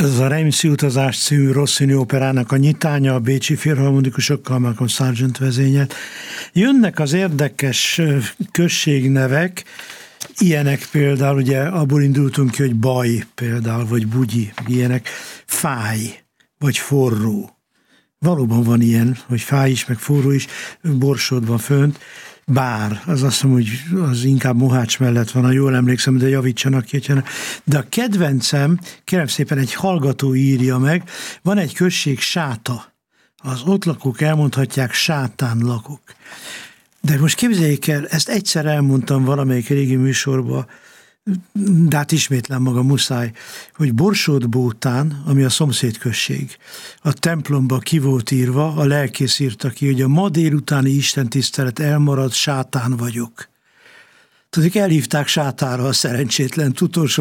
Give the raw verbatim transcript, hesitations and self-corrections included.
Ez a Reims-i utazás című Rossini operának a nyitánya, a bécsi filharmonikusokkal, Malcolm Sargent vezényelt. Jönnek az érdekes községnevek, ilyenek például, ugye abból indultunk ki, hogy baj például, vagy bugyi, ilyenek, fáj, vagy forró. Valóban van ilyen, hogy fáj is, meg forró is, Borsod van fönt. Bár, az azt mondom, hogy az inkább Mohács mellett van, ha jól emlékszem, de javítsanak ki. De a kedvencem, kérem szépen, egy hallgató írja meg, van egy község Sáta. Az ott lakók elmondhatják, Sátán lakok. De most képzeljék el, ezt egyszer elmondtam valamelyik régi műsorban, de hát ismétlem maga, muszáj, hogy Borsod-Bótán, ami a szomszédközség, a templomba ki volt írva, a lelkész írta ki, hogy a ma délutáni istentisztelet elmarad, Sátán vagyok. Tudjuk, elhívták Sátára a szerencsétlen utolsó